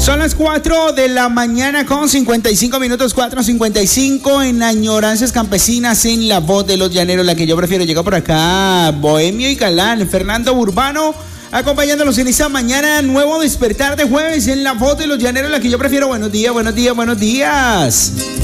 Son las 4 de la mañana con 55 minutos, 4:55 en Añoranzas Campesinas, en La Voz de los Llaneros, la que yo prefiero. Llega por acá Bohemio y Galán, Fernando Urbano, acompañándolos en esta mañana, nuevo despertar de jueves en La Voz de los Llaneros, la que yo prefiero. Buenos días, buenos días, buenos días.